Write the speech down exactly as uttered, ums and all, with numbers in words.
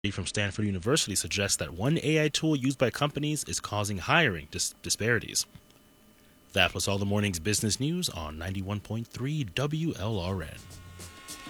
From Stanford University suggests that one A I tool used by companies is causing hiring dis- disparities. That was all the morning's business news on ninety-one point three W L R N.